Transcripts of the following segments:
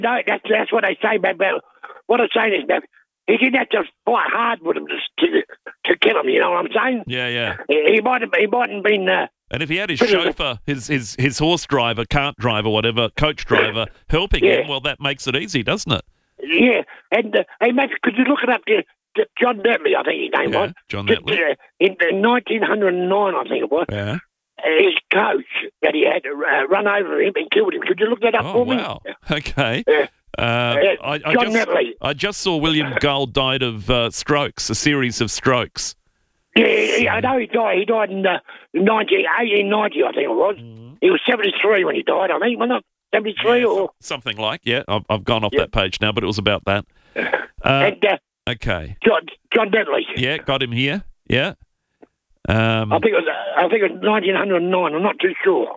No, that's what they say about what I'm saying is that he didn't have to fight hard with him to kill him. You know what I'm saying? Yeah. He might have been. And if he had his chauffeur, his horse driver, cart driver, whatever, coach driver, helping him, well, that makes it easy, doesn't it? Yeah, and hey, mate, could you look it up? John Netley, I think his name was. John Netley. In 1909, I think it was. Yeah. His coach that he had run over him and killed him. Could you look that up for me? Oh, wow. Okay. John Netley. I just saw William Gull died of strokes, a series of strokes. Yeah, I know he died. He died in 1890, I think it was. Mm-hmm. He was 73 when he died, I think, wasn't it? 73 or... Something like, I've gone off that page now, but it was about that. Okay. John Netley. Yeah, got him here. Yeah. I think it was 1909. I'm not too sure.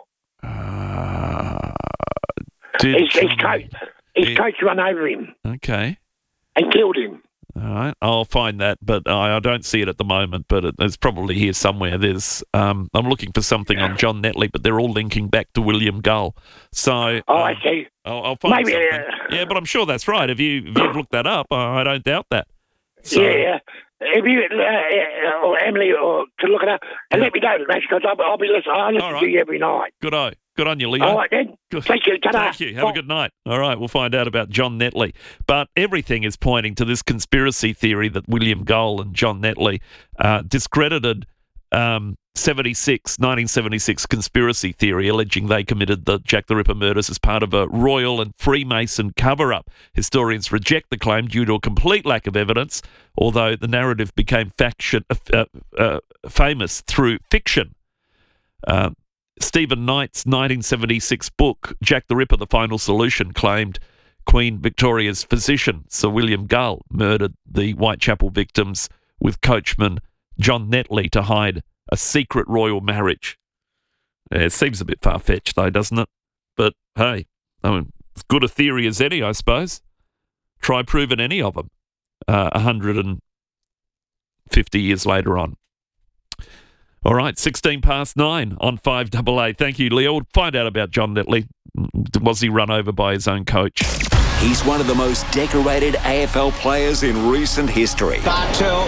His coach ran over him. Okay. And killed him. All right, I'll find that, but I don't see it at the moment. But it's probably here somewhere. I'm looking for something on John Netley, but they're all linking back to William Gull. So I see. I'll find something. Yeah, but I'm sure that's right. If you've looked that up, I don't doubt that. So, yeah. If you or Emily could look it up and let me know, because I'll be listening. I listen to you every night. Good on you, Leo. All right, then. Good. Thank you. Ta-da. Thank you. Have a good night. All right, we'll find out about John Netley. But everything is pointing to this conspiracy theory that William Gull and John Netley discredited 1976 conspiracy theory alleging they committed the Jack the Ripper murders as part of a royal and Freemason cover-up. Historians reject the claim due to a complete lack of evidence, although the narrative became famous through fiction. Stephen Knight's 1976 book, Jack the Ripper, The Final Solution, claimed Queen Victoria's physician, Sir William Gull, murdered the Whitechapel victims with coachman John Netley to hide a secret royal marriage. It seems a bit far-fetched, though, doesn't it? But, hey, as good a theory as any, I suppose. Try proving any of them 150 years later on. All right, 9:16 on 5AA. Thank you, Leo. We'll find out about John Netley. Was he run over by his own coach? He's one of the most decorated AFL players in recent history. Bartel.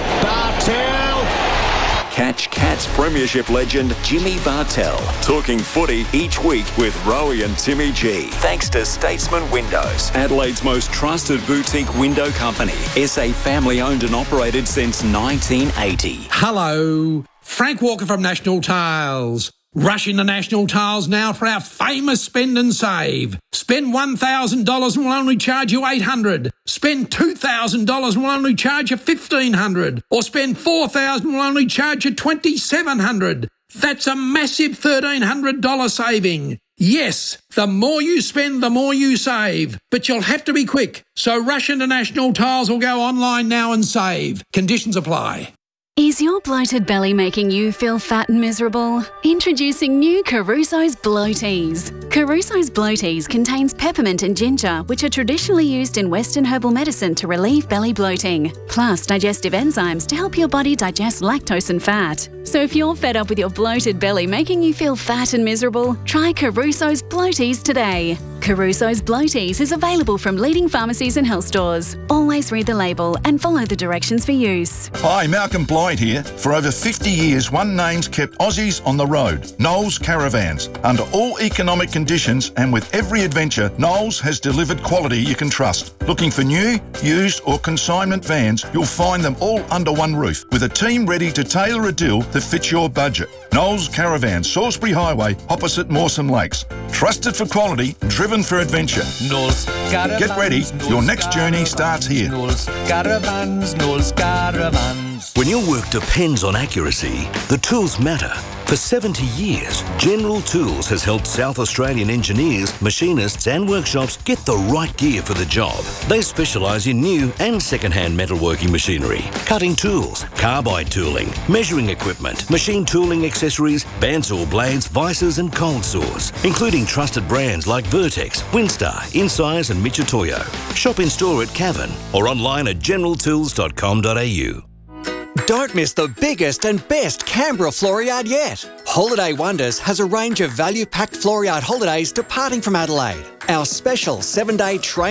Catch Cats Premiership legend Jimmy Bartel talking footy each week with Rowie and Timmy G. Thanks to Statesman Windows, Adelaide's most trusted boutique window company. SA family owned and operated since 1980. Hello, Frank Walker from National Tiles. Rush into National Tiles now for our famous spend and save. Spend $1,000 and we'll only charge you $800. Spend $2,000 and we'll only charge you $1,500. Or spend $4,000 and we'll only charge you $2,700. That's a massive $1,300 saving. Yes, the more you spend, the more you save. But you'll have to be quick. So rush into National Tiles or go online now and save. Conditions apply. Is your bloated belly making you feel fat and miserable? Introducing new Caruso's Bloaties. Caruso's Bloaties contains peppermint and ginger, which are traditionally used in Western herbal medicine to relieve belly bloating, plus digestive enzymes to help your body digest lactose and fat. So if you're fed up with your bloated belly making you feel fat and miserable, try Caruso's Bloaties today. Caruso's Bloaties is available from leading pharmacies and health stores. Always read the label and follow the directions for use. Hi, Malcolm Blyde here. For over 50 years, one name's kept Aussies on the road, Knowles Caravans. Under all economic conditions and with every adventure, Knowles has delivered quality you can trust. Looking for new, used or consignment vans, you'll find them all under one roof, with a team ready to tailor a deal that fits your budget. Knowles Caravans, Salisbury Highway, opposite Mawson Lakes. Trusted for quality, driven for adventure. Knowles Caravans. Get ready, your next journey starts here. Knowles Caravans. When your work depends on accuracy, the tools matter. For 70 years, General Tools has helped South Australian engineers, machinists and workshops get the right gear for the job. They specialise in new and second-hand metalworking machinery, cutting tools, carbide tooling, measuring equipment, machine tooling accessories, bandsaw blades, vices and cold saws, including trusted brands like Vertex, Winstar, Insize and Mitutoyo. Shop in store at Cavan or online at generaltools.com.au. Don't miss the biggest and best Canberra floor yard yet. Holiday Wonders has a range of value-packed floor yard holidays departing from Adelaide. Our special 7-day train